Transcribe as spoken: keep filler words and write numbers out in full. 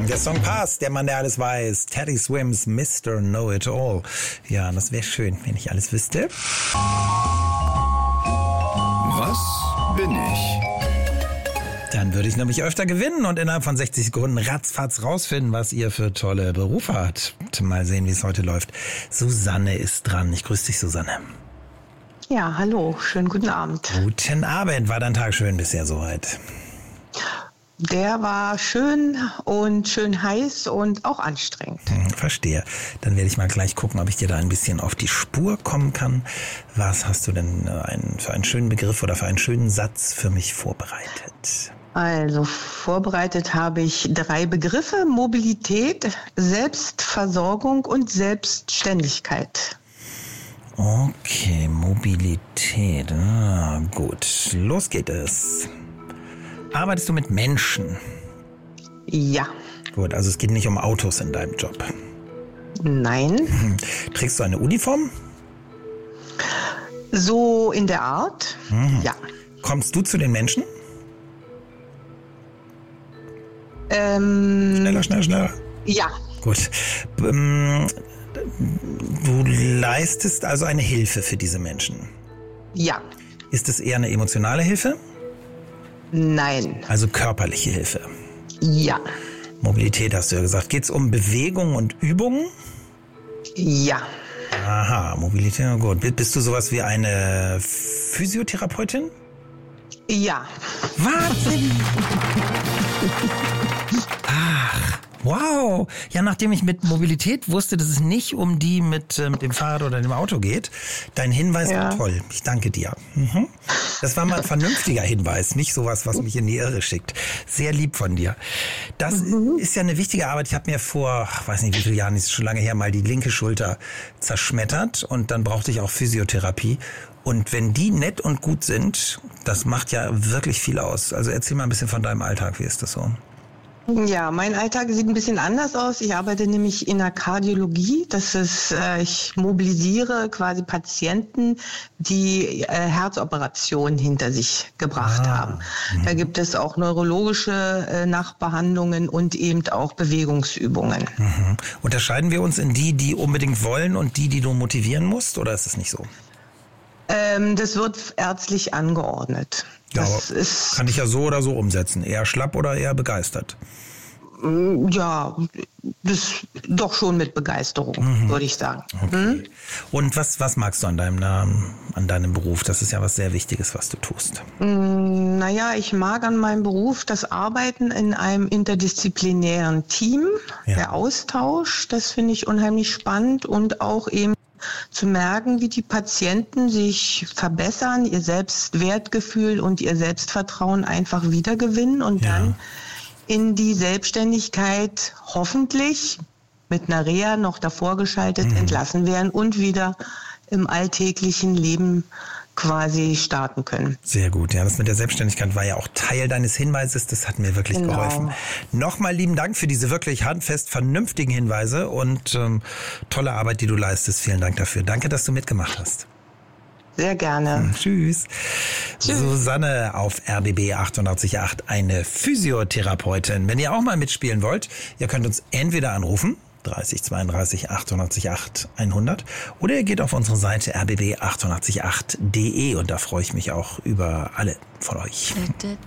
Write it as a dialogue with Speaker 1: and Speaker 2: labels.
Speaker 1: Der Song passt, der Mann, der alles weiß. Teddy Swims Mister Know-It-All. Ja, das wäre schön, wenn ich alles wüsste.
Speaker 2: Was bin ich?
Speaker 1: Dann würde ich nämlich öfter gewinnen und innerhalb von sechzig Sekunden ratzfatz rausfinden, was ihr für tolle Berufe habt. Mal sehen, wie es heute läuft. Susanne ist dran. Ich grüße dich, Susanne.
Speaker 3: Ja, hallo. Schönen guten Abend.
Speaker 1: Guten Abend. War dein Tag schön bisher soweit?
Speaker 3: Der war schön und schön heiß und auch anstrengend.
Speaker 1: Hm, verstehe. Dann werde ich mal gleich gucken, ob ich dir da ein bisschen auf die Spur kommen kann. Was hast du denn ein, für einen schönen Begriff oder für einen schönen Satz für mich vorbereitet?
Speaker 3: Also vorbereitet habe ich drei Begriffe: Mobilität, Selbstversorgung und Selbstständigkeit.
Speaker 1: Okay, Mobilität. Ah, gut, los geht es. Arbeitest du mit Menschen?
Speaker 3: Ja.
Speaker 1: Gut, also es geht nicht um Autos in deinem Job.
Speaker 3: Nein.
Speaker 1: Trägst du eine Uniform?
Speaker 3: So in der Art,
Speaker 1: Mhm.
Speaker 3: ja.
Speaker 1: Kommst du zu den Menschen?
Speaker 3: Ähm,
Speaker 1: Schneller, schneller, schneller.
Speaker 3: ja.
Speaker 1: Gut. Ähm, du leistest also eine Hilfe für diese Menschen.
Speaker 3: Ja.
Speaker 1: Ist es eher eine emotionale Hilfe?
Speaker 3: Nein.
Speaker 1: Also körperliche Hilfe.
Speaker 3: Ja.
Speaker 1: Mobilität hast du ja gesagt. Geht es um Bewegung und Übungen?
Speaker 3: Ja.
Speaker 1: Aha, Mobilität, gut. Bist du sowas wie eine Physiotherapeutin?
Speaker 3: Ja.
Speaker 1: Wahnsinn! Ach, wow. Ja, nachdem ich mit Mobilität wusste, dass es nicht um die mit, äh, mit dem Fahrrad oder dem Auto geht, dein Hinweis
Speaker 3: Ja.
Speaker 1: war toll. Ich danke dir. Mhm. Das war mal ein vernünftiger Hinweis, nicht sowas, was mich in die Irre schickt. Sehr lieb von dir. Das
Speaker 3: Mhm.
Speaker 1: ist ja eine wichtige Arbeit. Ich habe mir vor, ach, weiß nicht wie viele Jahren, ist schon lange her, mal die linke Schulter zerschmettert und dann brauchte ich auch Physiotherapie. Und wenn die nett und gut sind, das macht ja wirklich viel aus. Also erzähl mal ein bisschen von deinem Alltag. Wie ist das so?
Speaker 3: Ja, mein Alltag sieht ein bisschen anders aus. Ich arbeite nämlich in der Kardiologie. Das ist, äh, ich mobilisiere quasi Patienten, die äh, Herzoperationen hinter sich gebracht
Speaker 1: Ah,
Speaker 3: haben. Da gibt es auch neurologische äh, Nachbehandlungen und eben auch Bewegungsübungen.
Speaker 1: Mhm. Unterscheiden wir uns in die, die unbedingt wollen und die, die du motivieren musst? Oder ist es nicht so?
Speaker 3: Ähm, das wird ärztlich angeordnet.
Speaker 1: Ja,
Speaker 3: Das ist,
Speaker 1: kann ich ja so oder so umsetzen. Eher schlapp oder eher begeistert?
Speaker 3: ja, das doch schon mit Begeisterung, würde ich sagen.
Speaker 1: Okay. Und was, was magst du an deinem Namen, an deinem Beruf? Das ist ja was sehr Wichtiges, was du tust.
Speaker 3: Mm, Naja, ich mag an meinem Beruf das Arbeiten in einem interdisziplinären Team,
Speaker 1: Ja.
Speaker 3: der Austausch, das finde ich unheimlich spannend und auch eben zu merken, wie die Patienten sich verbessern, ihr Selbstwertgefühl und ihr Selbstvertrauen einfach wiedergewinnen und
Speaker 1: Ja.
Speaker 3: dann in die Selbstständigkeit hoffentlich mit einer Reha noch davor geschaltet entlassen werden und wieder im alltäglichen Leben quasi starten können.
Speaker 1: Sehr gut. Ja, das mit der Selbstständigkeit war ja auch Teil deines Hinweises. Das hat mir wirklich
Speaker 3: Genau.
Speaker 1: geholfen. Nochmal lieben Dank für diese wirklich handfest vernünftigen Hinweise und ähm, tolle Arbeit, die du leistest. Vielen Dank dafür. Danke, dass du mitgemacht hast.
Speaker 3: Sehr gerne.
Speaker 1: Tschüss.
Speaker 3: Tschüss.
Speaker 1: Susanne auf R B B achtundachtzig Komma acht, eine Physiotherapeutin. Wenn ihr auch mal mitspielen wollt, ihr könnt uns entweder anrufen, dreißig zweiunddreißig achtundachtzig Komma acht hundert, oder ihr geht auf unsere Seite r b b achtundachtzig Komma acht punkt d e und da freue ich mich auch über alle von euch.
Speaker 4: Da, da,